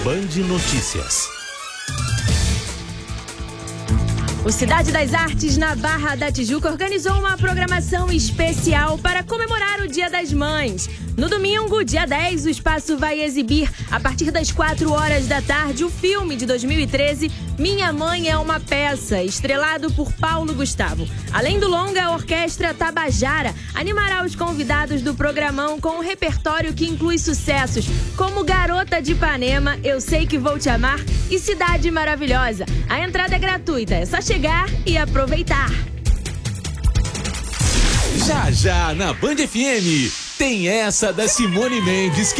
Band Notícias. O Cidade das Artes, na Barra da Tijuca, organizou uma programação especial para comemorar o Dia das Mães. No domingo, dia 10, o espaço vai exibir, a partir das 4 horas da tarde, o filme de 2013, Minha Mãe é uma Peça, estrelado por Paulo Gustavo. Além do longa, a Orquestra Tabajara animará os convidados do programão com um repertório que inclui sucessos como Garota de Ipanema, Eu Sei Que Vou Te Amar e Cidade Maravilhosa. A entrada é gratuita, é só chegar e aproveitar. Já na Band FM, tem essa da Simone Mendes que